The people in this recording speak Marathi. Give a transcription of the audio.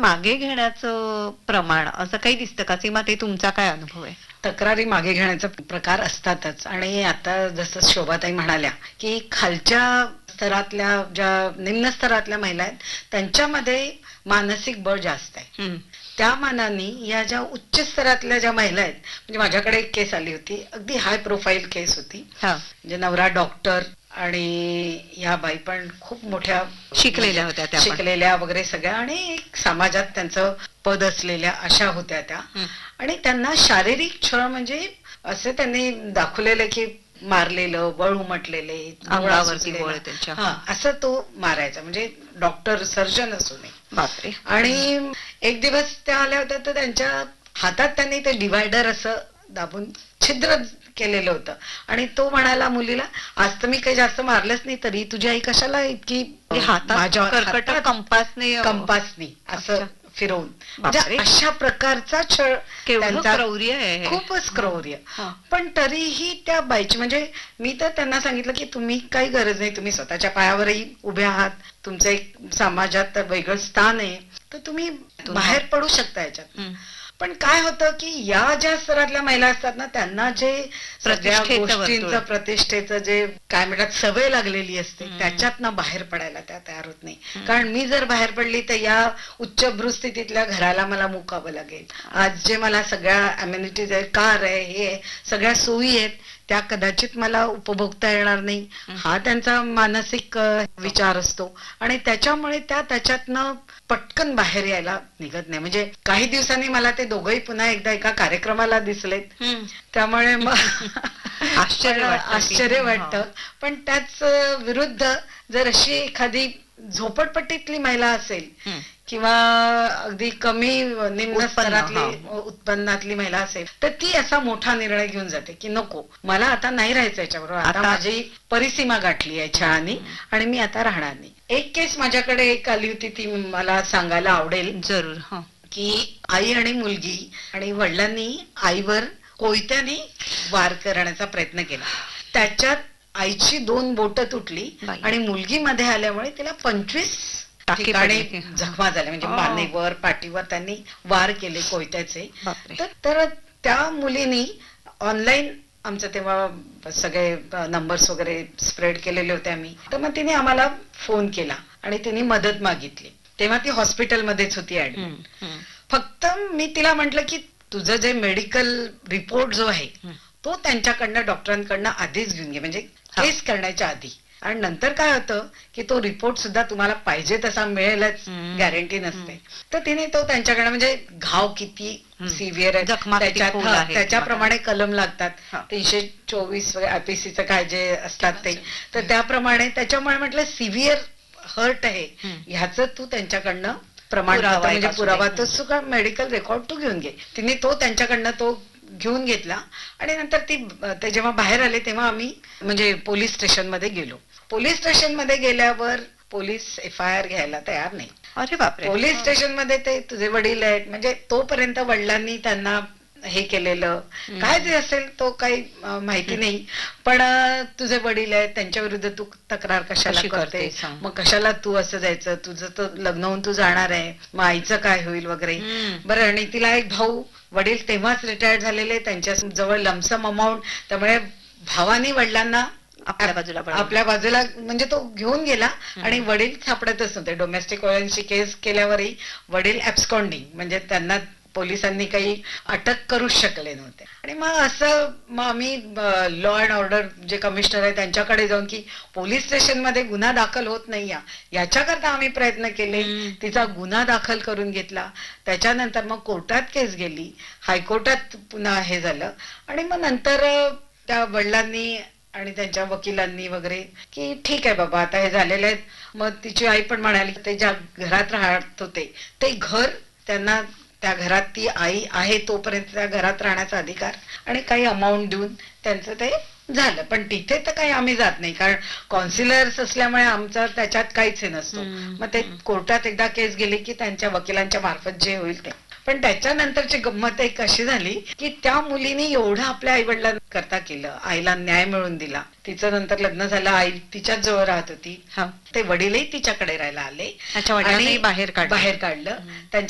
मागे घेण्याचं प्रमाण असं काही दिसतं का? सीमा, ते तुमचा काय अनुभव आहे? तक्रारी मागे घेण्याचा प्रकार असतातच. आणि आता जसं शोभाताई म्हणाल्या की खालच्या स्तरातल्या ज्या निम्न स्तरातल्या महिला आहेत त्यांच्यामध्ये मानसिक बळ जास्त आहे. त्या मानाने या ज्या उच्च स्तरातल्या ज्या महिला आहेत, म्हणजे माझ्याकडे एक केस आली होती, अगदी हाय प्रोफाईल केस होती. म्हणजे नवरा डॉक्टर आणि या बाई पण खूप मोठ्या शिकलेल्या होत्या, त्या शिकलेल्या वगैरे सगळ्या, आणि एक समाजात त्यांचं पद असलेल्या अशा होत्या त्या. आणि त्यांना शारीरिक छळ म्हणजे असे त्यांनी दाखवलेले की मारलेलं, बळ उमटलेले, असं तो मारायचा, म्हणजे डॉक्टर सर्जन असू नये. बापरे. आणि एक दिवस त्या आल्या होत्या तर त्यांच्या हातात त्यांनी ते डिवायडर असं दाबून छिद्र केलेलं होतं. आणि तो म्हणाला मुलीला, आज तर मी काही जास्त मारलंच नाही, तरी तुझी आई कशाला इतकी माझ्या कंपासनी असं फिरवून, म्हणजे अशा प्रकारचा छळ त्यांचा, खूपच क्रौर्य. पण तरीही त्या बाईची, म्हणजे मी तर त्यांना सांगितलं की तुम्ही काही गरज नाही, तुम्ही स्वतःच्या पायावरही उभे आहात, तुमचं एक समाजात वेगळं स्थान आहे, तर तुम्ही बाहेर पडू शकता याच्यात. पण काय होतं की या ज्या स्तरातल्या महिला असतात ना, त्यांना जे सगळ्या गोष्टींचं, प्रतिष्ठेचं जे काय म्हणतात सवय लागलेली असते, त्याच्यातनं बाहेर पडायला त्या तयार होत नाही. कारण मी जर बाहेर पडली तर या उच्चभ्रू स्थितीतल्या घराला मला मुकावं लागेल. आज जे मला सगळ्या अम्युनिटीज आहे, कार आहे, हे सगळ्या सोयी आहेत, त्या कदाचित मला उपभोगता येणार नाही, हा त्यांचा मानसिक विचार असतो. आणि त्याच्यामुळे त्या त्याच्यातनं पटकन बाहेर यायला निघत नाही. म्हणजे काही दिवसांनी मला ते दोघंही पुन्हा एकदा एका कार्यक्रमाला दिसलेत, त्यामुळे मग आश्चर्य वाटतं. पण त्याच विरुद्ध जर अशी एखादी झोपडपट्टीतली महिला असेल किंवा अगदी कमी निम्न स्तरातली उत्पन्नातली महिला असेल, तर ती असा मोठा निर्णय घेऊन जाते की नको, मला आता नाही राहायचं याच्याबरोबर, आता माझी परिसीमा गाठली आहे छळाने आणि मी आता राहणार नाही. एक केस माझ्याकडे एक आली होती, ती मला सांगायला आवडेल जरूर. की आई आणि मुलगी, आणि वडिलांनी आईवर कोयत्याने वार करण्याचा प्रयत्न केला. त्याच्यात आईची 2 बोटं तुटली आणि मुलगी मध्ये आल्यामुळे तिला 25 ठिकाणी जखमा झाल्या. म्हणजे मानेवर, पाठीवर त्यांनी वार केले कोयत्याचे. तर त्या मुलीनी ऑनलाईन, आमचं तेव्हा सगळे नंबर्स वगैरे स्प्रेड केलेले होते आम्ही, तर मग तिने आम्हाला फोन केला आणि तिने मदत मागितली. तेव्हा ती हॉस्पिटलमध्येच होती ऍडमिट. फक्त मी तिला म्हटलं की तुझं जे मेडिकल रिपोर्ट जो आहे तो त्यांच्याकडनं, डॉक्टरांकडनं आधीच घेऊन घे, म्हणजे केस करण्याच्या आधी. आणि नंतर काय होतं की तो रिपोर्ट सुद्धा तुम्हाला पाहिजे तसा मिळेलच गॅरंटी नसते. तर तिने तो त्यांच्याकडे, म्हणजे घाव किती सिव्हिअर आहे त्याच्याप्रमाणे कलम लागतात, 324 आयपीसीचं काय जे असतात ते, तर त्याप्रमाणे, त्याच्यामुळे म्हटलं सिव्हिअर हर्ट आहे ह्याचं तू त्यांच्याकडनं प्रमाणपत्र, म्हणजे पुरावा, तो मेडिकल रेकॉर्ड तू घेऊन घे. तिने तो त्यांच्याकडनं तो घेऊन घेतला. आणि नंतर ते जेव्हा बाहेर आले तेव्हा आम्ही म्हणजे पोलीस स्टेशन मध्ये गेलो. पोलीस स्टेशन मध्ये गेल्यावर पोलीस FIR घ्यायला तयार नाही. अरे बापरे. पोलीस स्टेशन मध्ये ते तुझे वडील आहेत, म्हणजे तोपर्यंत वडिलांनी त्यांना हे केलेलं काय जे असेल तो काही माहिती नाही, पण तुझे वडील आहेत, त्यांच्या विरुद्ध तू तक्रार कशाला करते, मग कशाला तू असं जायचं, तुझं तर लग्न होऊन तू जाणार आहे, मग आईचं काय होईल वगैरे. बरं, आणि तिला एक भाऊ, वडील तेव्हाच रिटायर्ड झालेले, त्यांच्या जवळ लमसम अमाऊंट, त्यामुळे भावानी वडिलांना आपल्या बाजूला म्हणजे तो घेऊन गेला. आणि वडील सापडतच नव्हते. डोमेस्टिक व्हायलन्सची केस केल्यावरही वडील ऍब्स्कॉन्डिंग, म्हणजे त्यांना पोलिसांनी काही अटक करूच शकले नव्हते. आणि मग असं मग आम्ही लॉ अँड ऑर्डर जे कमिशनर आहे त्यांच्याकडे जाऊन की पोलीस स्टेशन मध्ये गुन्हा दाखल होत नाही याच्याकरता आम्ही प्रयत्न केले. तिचा गुन्हा दाखल करून घेतला. त्याच्यानंतर मग कोर्टात केस गेली, हायकोर्टात पुन्हा हे झालं. आणि मग नंतर त्या वडिलांनी आणि त्यांच्या वकिलांनी वगैरे की ठीक आहे बाबा आता हे झालेले आहेत. मग तिची आई पण म्हणाली ते ज्या घरात राहत होते ते घर त्यांना, त्या घरात ती आई आहे तोपर्यंत त्या घरात राहण्याचा अधिकार, आणि काही अमाऊंट देऊन त्यांचं ते झालं. पण तिथे तर काही आम्ही जात नाही, कारण कॉन्सिलर्स असल्यामुळे आमचं त्याच्यात काहीच हे नसतो. मग ते कोर्टात एकदा केस गेली की त्यांच्या वकिलांच्या मार्फत जे होईल ते. पण त्याच्यानंतरची गंमत एक अशी झाली की त्या मुलीने एवढं आपल्या आई वडिलांकरता केलं, आईला न्याय मिळवून दिला. तिचं नंतर लग्न झालं, आई तिच्याच जवळ राहत होती, ते वडीलही तिच्याकडे राहायला आले आणि बाहेर काढलं. त्यांच्या